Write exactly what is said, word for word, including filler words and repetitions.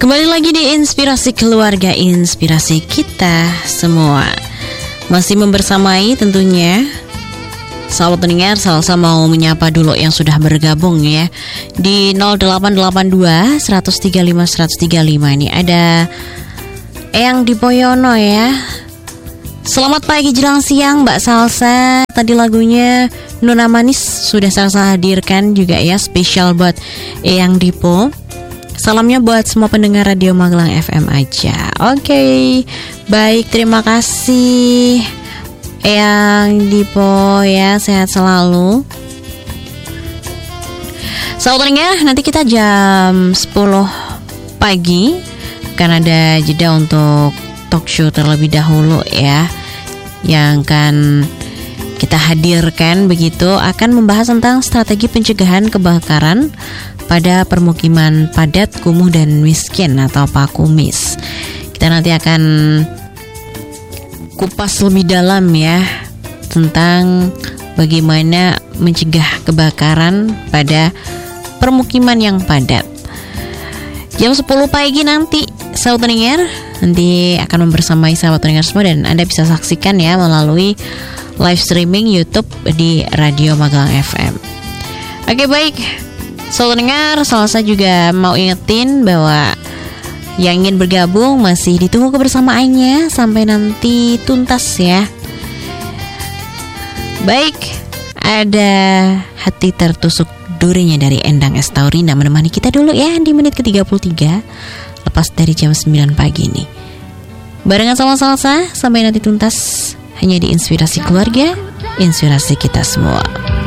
Kembali lagi di Inspirasi Keluarga, inspirasi kita semua. Masih membersamai tentunya sahabat pendengar. Salsa mau menyapa dulu yang sudah bergabung ya di nol delapan delapan dua, seratus tiga puluh lima, seratus tiga puluh lima. Ini ada Eyang Dipoyono ya. Selamat pagi jelang siang Mbak Salsa. Tadi lagunya Nona Manis sudah Salsa hadirkan juga ya, spesial buat Eyang Dipo. Salamnya buat semua pendengar Radio Magelang F M aja. Oke, okay. Baik, terima kasih Eyang Dipo ya, sehat selalu. Sahabat pendengar, nanti kita jam sepuluh pagi akan ada jeda untuk talk show terlebih dahulu ya, yang akan kita hadirkan begitu, akan membahas tentang strategi pencegahan kebakaran pada permukiman padat, kumuh dan miskin atau PAKUMIS. Kita nanti akan kupas lebih dalam ya tentang bagaimana mencegah kebakaran pada permukiman yang padat. Jam sepuluh pagi nanti sahabat pendengar, nanti akan membersamai sahabat pendengar semua, dan Anda bisa saksikan ya melalui live streaming YouTube di Radio Magelang F M. Oke, baik sahabat pendengar, Salsa juga mau ingetin bahwa yang ingin bergabung masih ditunggu kebersamaannya sampai nanti tuntas ya. Baik, ada Hati Tertusuk Durinya dari Endang S. Taurina menemani kita dulu ya di menit ke tiga puluh tiga lepas dari jam sembilan pagi ini. Barengan sama Salsa sampai nanti tuntas hanya di Inspirasi Keluarga, inspirasi kita semua.